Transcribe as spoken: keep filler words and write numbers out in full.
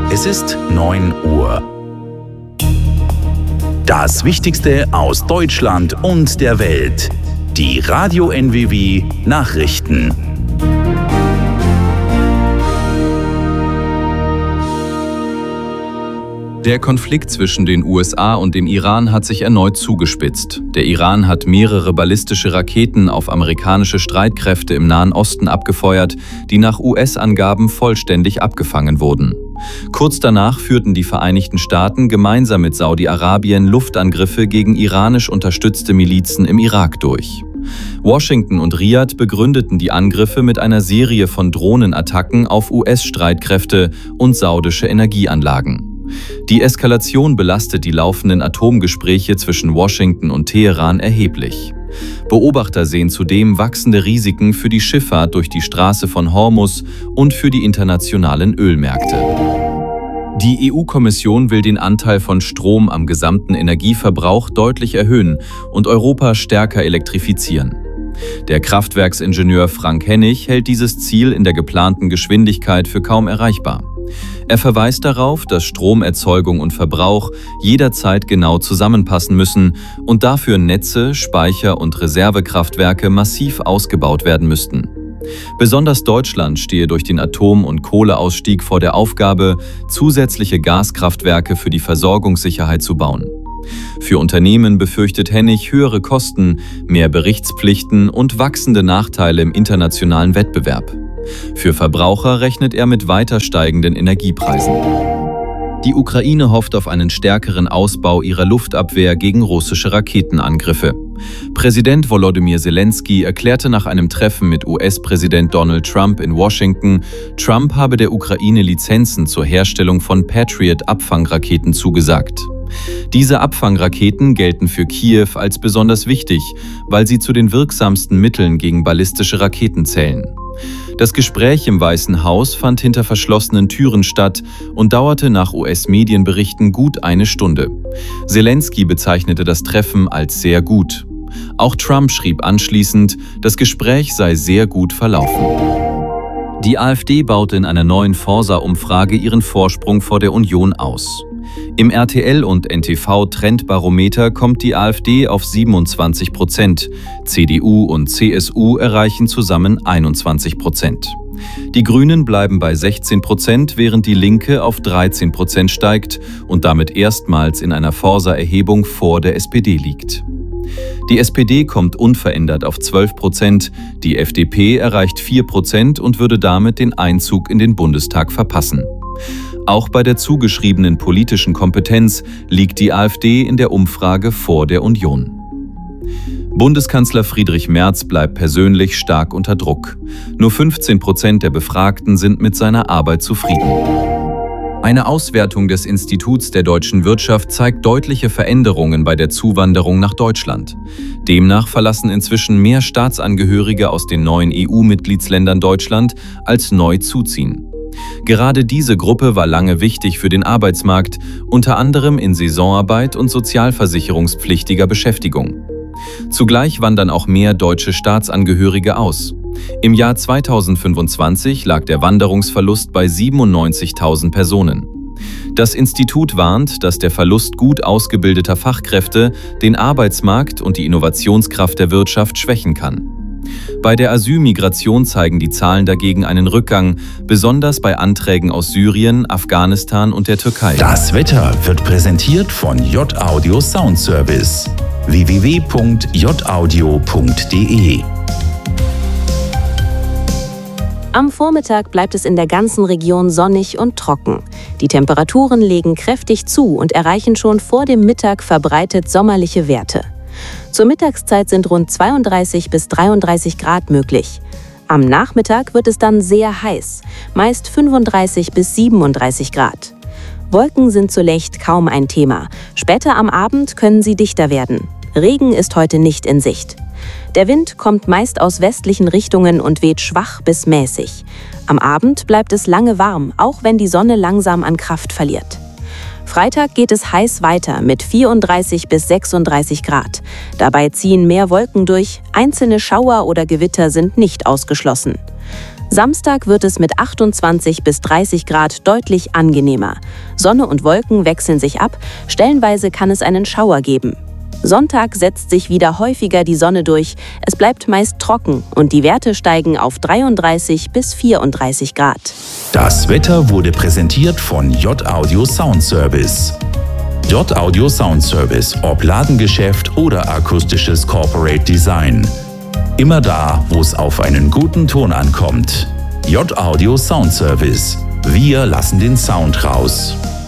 Es ist neun Uhr. Das Wichtigste aus Deutschland und der Welt. Die Radio N W W Nachrichten. Der Konflikt zwischen den U S A und dem Iran hat sich erneut zugespitzt. Der Iran hat mehrere ballistische Raketen auf amerikanische Streitkräfte im Nahen Osten abgefeuert, die nach U S-Angaben vollständig abgefangen wurden. Kurz danach führten die Vereinigten Staaten gemeinsam mit Saudi-Arabien Luftangriffe gegen iranisch unterstützte Milizen im Irak durch. Washington und Riad begründeten die Angriffe mit einer Serie von Drohnenattacken auf U S-Streitkräfte und saudische Energieanlagen. Die Eskalation belastet die laufenden Atomgespräche zwischen Washington und Teheran erheblich. Beobachter sehen zudem wachsende Risiken für die Schifffahrt durch die Straße von Hormuz und für die internationalen Ölmärkte. Die E U-Kommission will den Anteil von Strom am gesamten Energieverbrauch deutlich erhöhen und Europa stärker elektrifizieren. Der Kraftwerksingenieur Frank Hennig hält dieses Ziel in der geplanten Geschwindigkeit für kaum erreichbar. Er verweist darauf, dass Stromerzeugung und Verbrauch jederzeit genau zusammenpassen müssen und dafür Netze, Speicher und Reservekraftwerke massiv ausgebaut werden müssten. Besonders Deutschland stehe durch den Atom- und Kohleausstieg vor der Aufgabe, zusätzliche Gaskraftwerke für die Versorgungssicherheit zu bauen. Für Unternehmen befürchtet Hennig höhere Kosten, mehr Berichtspflichten und wachsende Nachteile im internationalen Wettbewerb. Für Verbraucher rechnet er mit weiter steigenden Energiepreisen. Die Ukraine hofft auf einen stärkeren Ausbau ihrer Luftabwehr gegen russische Raketenangriffe. Präsident Volodymyr Zelensky erklärte nach einem Treffen mit U S-Präsident Donald Trump in Washington, Trump habe der Ukraine Lizenzen zur Herstellung von Patriot-Abfangraketen zugesagt. Diese Abfangraketen gelten für Kiew als besonders wichtig, weil sie zu den wirksamsten Mitteln gegen ballistische Raketen zählen. Das Gespräch im Weißen Haus fand hinter verschlossenen Türen statt und dauerte nach U S-Medienberichten gut eine Stunde. Zelensky bezeichnete das Treffen als sehr gut. Auch Trump schrieb anschließend, das Gespräch sei sehr gut verlaufen. Die AfD baute in einer neuen Forsa-Umfrage ihren Vorsprung vor der Union aus. Im R T L- und N T V-Trendbarometer kommt die AfD auf siebenundzwanzig Prozent, C D U und C S U erreichen zusammen einundzwanzig Prozent. Die Grünen bleiben bei sechzehn Prozent, während die Linke auf dreizehn Prozent steigt und damit erstmals in einer Forsa-Erhebung vor der S P D liegt. Die S P D kommt unverändert auf zwölf Prozent, die F D P erreicht vier Prozent und würde damit den Einzug in den Bundestag verpassen. Auch bei der zugeschriebenen politischen Kompetenz liegt die AfD in der Umfrage vor der Union. Bundeskanzler Friedrich Merz bleibt persönlich stark unter Druck. Nur fünfzehn Prozent der Befragten sind mit seiner Arbeit zufrieden. Eine Auswertung des Instituts der deutschen Wirtschaft zeigt deutliche Veränderungen bei der Zuwanderung nach Deutschland. Demnach verlassen inzwischen mehr Staatsangehörige aus den neuen E U-Mitgliedsländern Deutschland, als neu zuziehen. Gerade diese Gruppe war lange wichtig für den Arbeitsmarkt, unter anderem in Saisonarbeit und sozialversicherungspflichtiger Beschäftigung. Zugleich wandern auch mehr deutsche Staatsangehörige aus. Im Jahr zweitausendfünfundzwanzig lag der Wanderungsverlust bei siebenundneunzigtausend Personen. Das Institut warnt, dass der Verlust gut ausgebildeter Fachkräfte den Arbeitsmarkt und die Innovationskraft der Wirtschaft schwächen kann. Bei der Asylmigration zeigen die Zahlen dagegen einen Rückgang, besonders bei Anträgen aus Syrien, Afghanistan und der Türkei. Das Wetter wird präsentiert von J-Audio Sound Service. w w w punkt j audio punkt d e. Am Vormittag bleibt es in der ganzen Region sonnig und trocken. Die Temperaturen legen kräftig zu und erreichen schon vor dem Mittag verbreitet sommerliche Werte. Zur Mittagszeit sind rund zweiunddreißig bis dreiunddreißig Grad möglich. Am Nachmittag wird es dann sehr heiß, meist fünfunddreißig bis siebenunddreißig Grad. Wolken sind zunächst kaum ein Thema. Später am Abend können sie dichter werden. Regen ist heute nicht in Sicht. Der Wind kommt meist aus westlichen Richtungen und weht schwach bis mäßig. Am Abend bleibt es lange warm, auch wenn die Sonne langsam an Kraft verliert. Freitag geht es heiß weiter mit vierunddreißig bis sechsunddreißig Grad. Dabei ziehen mehr Wolken durch, einzelne Schauer oder Gewitter sind nicht ausgeschlossen. Samstag wird es mit achtundzwanzig bis dreißig Grad deutlich angenehmer. Sonne und Wolken wechseln sich ab, stellenweise kann es einen Schauer geben. Sonntag setzt sich wieder häufiger die Sonne durch, es bleibt meist trocken und die Werte steigen auf dreiunddreißig bis vierunddreißig Grad. Das Wetter wurde präsentiert von J-Audio Sound Service. J-Audio Sound Service, ob Ladengeschäft oder akustisches Corporate Design. Immer da, wo es auf einen guten Ton ankommt. J-Audio Sound Service. Wir lassen den Sound raus.